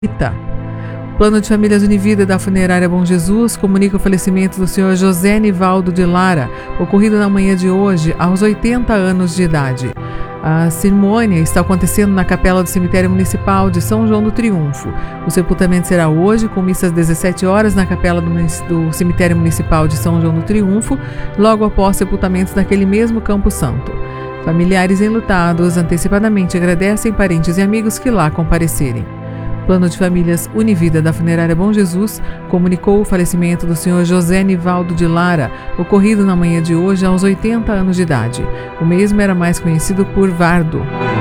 Ita. Plano de Famílias Univida da Funerária Bom Jesus comunica o falecimento do senhor José Nivaldo de Lara, ocorrido na manhã de hoje, aos 80 anos de idade. A cerimônia está acontecendo na capela do Cemitério Municipal de São João do Triunfo. O sepultamento será hoje, com missa às 17 horas na capela do Cemitério Municipal de São João do Triunfo, logo após sepultamentos naquele mesmo Campo Santo. Familiares enlutados antecipadamente agradecem parentes e amigos que lá comparecerem. Plano de Famílias Univida da Funerária Bom Jesus comunicou o falecimento do senhor José Nivaldo de Lara, ocorrido na manhã de hoje aos 80 anos de idade. O mesmo era mais conhecido por Vardo.